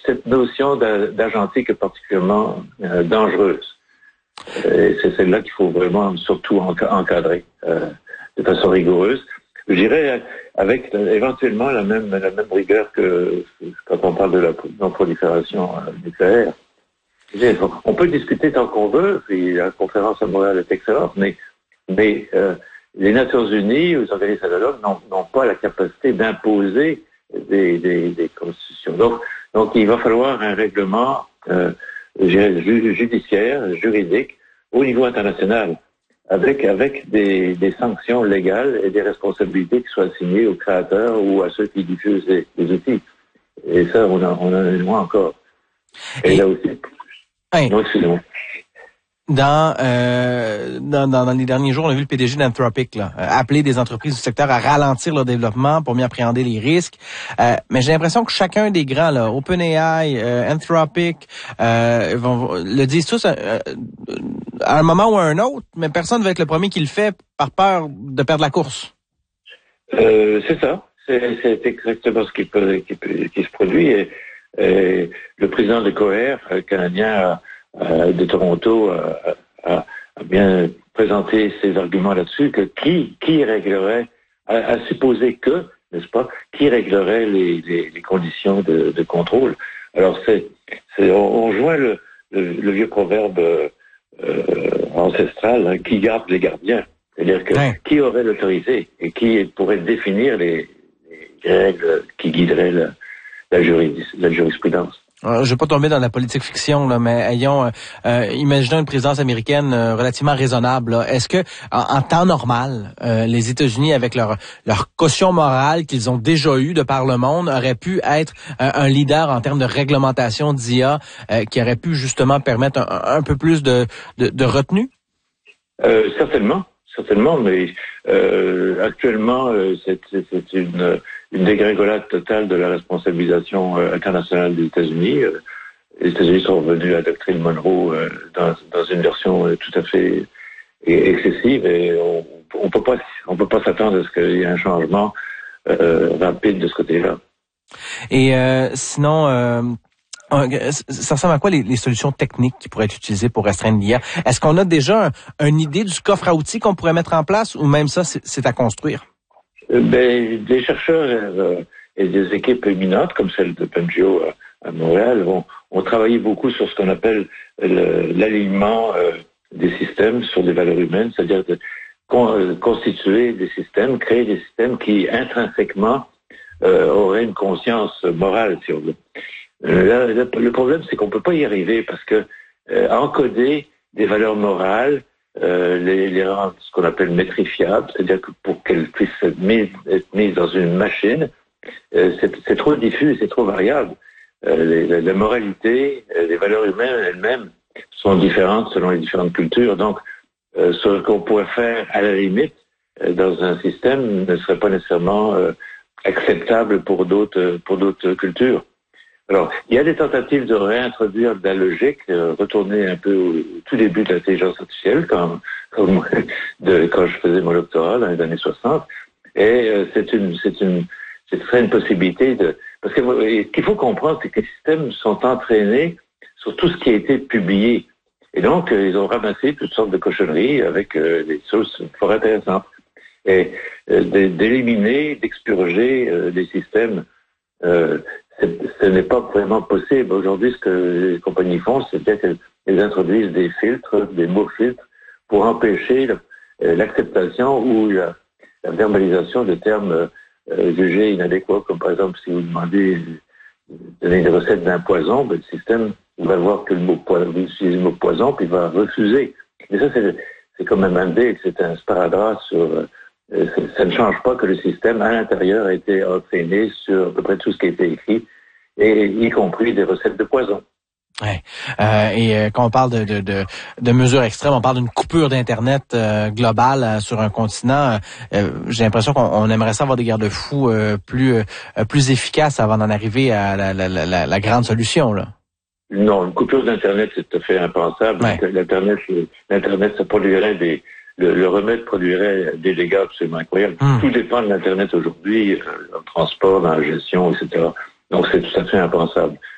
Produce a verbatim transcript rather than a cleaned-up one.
cette notion d'agentique est particulièrement euh, dangereuse. Euh, et c'est celle-là qu'il faut vraiment surtout encadrer euh, de façon rigoureuse. Je dirais avec euh, éventuellement la même la même rigueur que quand on parle de la non-prolifération euh, nucléaire. On peut discuter tant qu'on veut, puis la conférence à Montréal est excellente, mais mais euh, les Nations Unies, les organismes analogues n'ont, n'ont pas la capacité d'imposer des, des, des constitutions. Donc, donc il va falloir un règlement euh, judiciaire, juridique, au niveau international, avec avec des, des sanctions légales et des responsabilités qui soient assignées aux créateurs ou à ceux qui diffusent les, les outils. Et ça, on en, on en est loin encore. Et, et là aussi... Hey. Non, excusez-moi. Dans, euh, dans, dans, dans les derniers jours, on a vu le P D G d'Anthropic là, euh, appeler des entreprises du secteur à ralentir leur développement pour mieux appréhender les risques. Euh, mais j'ai l'impression que chacun des grands, là, OpenAI, euh, Anthropic, euh, vont, le disent tous euh, à un moment ou à un autre, mais personne ne va être le premier qui le fait par peur de perdre la course. Euh, c'est ça. C'est, c'est exactement ce qui, peut, qui, peut, qui se produit. Et, et le président de Coher, canadien, Euh, de Toronto euh, a, a bien présenté ses arguments là-dessus, que qui qui réglerait, à, à supposer que, n'est-ce pas, qui réglerait les, les, les conditions de, de contrôle. Alors c'est, c'est on, on joint le, le, le vieux proverbe euh, ancestral, hein, qui garde les gardiens. C'est-à-dire que ouais. Qui aurait l'autorité et qui pourrait définir les, les règles qui guideraient la, la, juris, la jurisprudence. Euh, je vais pas tomber dans la politique fiction, là, mais ayons, euh, euh, imaginons une présidence américaine euh, relativement raisonnable. Là. Est-ce que, en, en temps normal, euh, les États-Unis, avec leur leur caution morale qu'ils ont déjà eue de par le monde, auraient pu être un, un leader en termes de réglementation d'I A, euh, qui aurait pu justement permettre un, un peu plus de de, de retenue? Euh, certainement, certainement, mais euh, actuellement, euh, c'est, c'est, c'est une une dégringolade totale de la responsabilisation euh, internationale des États-Unis. Euh, les États-Unis sont revenus à la doctrine Monroe euh, dans, dans une version euh, tout à fait excessive et on, on peut pas on peut pas s'attendre à ce qu'il y ait un changement euh, rapide de ce côté-là. Et euh, sinon. Euh... Ça ressemble à quoi les, les solutions techniques qui pourraient être utilisées pour restreindre l'I A? Est-ce qu'on a déjà un, une idée du coffre à outils qu'on pourrait mettre en place ou même ça, c'est, c'est à construire? Ben, des chercheurs euh, et des équipes éminentes comme celle de Pengeo à, à Montréal ont, ont travaillé beaucoup sur ce qu'on appelle le, l'alignement euh, des systèmes sur des valeurs humaines, c'est-à-dire de con, euh, constituer des systèmes, créer des systèmes qui intrinsèquement euh, auraient une conscience morale, si on veut. Euh, là, le problème, c'est qu'on peut pas y arriver parce que euh, encoder des valeurs morales, euh, les, les rendre ce qu'on appelle métrifiables, c'est-à-dire que pour qu'elles puissent être mises, être mises dans une machine, euh, c'est, c'est trop diffus, c'est trop variable. Euh, les, la, la moralité, les valeurs humaines elles-mêmes sont différentes selon les différentes cultures. Donc, euh, ce qu'on pourrait faire à la limite euh, dans un système ne serait pas nécessairement euh, acceptable pour d'autres pour d'autres cultures. Alors, il y a des tentatives de réintroduire de la logique, euh, retourner un peu au, au tout début de l'intelligence artificielle, comme, comme de, quand je faisais mon doctorat dans les années soixante. Et euh, c'est une, c'est une, c'est très une possibilité de, parce que ce qu'il faut comprendre, c'est que les systèmes sont entraînés sur tout ce qui a été publié. Et donc, euh, ils ont ramassé toutes sortes de cochonneries avec euh, des sources fort intéressantes. Et euh, d'éliminer, d'expurger euh, des systèmes. Euh, ce n'est pas vraiment possible. Aujourd'hui, ce que les compagnies font, c'est qu'elles introduisent des filtres, des mots filtres, pour empêcher l'acceptation ou la, la verbalisation de termes euh, jugés inadéquats, comme par exemple, si vous demandez de donner une recette d'un poison, ben, le système va voir que le mot poison, vous utilisez le mot poison, puis il va refuser. Mais ça, c'est, c'est comme un mandé, c'est un sparadrap sur... Euh, ça ne change pas que le système, à l'intérieur, a été entraîné sur à peu près tout ce qui a été écrit, et y compris des recettes de poison. Ouais. Euh, et euh, quand on parle de, de, de, de mesures extrêmes, on parle d'une coupure d'Internet euh, globale euh, sur un continent. Euh, j'ai l'impression qu'on on aimerait ça avoir des garde-fous euh, plus euh, plus efficaces avant d'en arriver à la, la, la, la grande solution, là. Non, une coupure d'Internet, c'est tout à fait impensable. Ouais. L'Internet, l'Internet, ça produirait des... Le, le remède produirait des dégâts absolument incroyables. Mmh. Tout dépend de l'Internet aujourd'hui, euh, dans le transport, dans la gestion, et cetera. Donc, c'est tout à fait impensable.